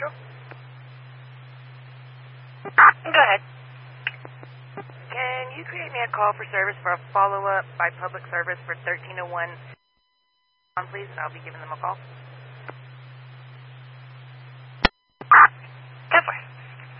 Central? Go ahead. Can you create me a call for service for a follow-up by public service for 1301, please, and I'll be giving them a call.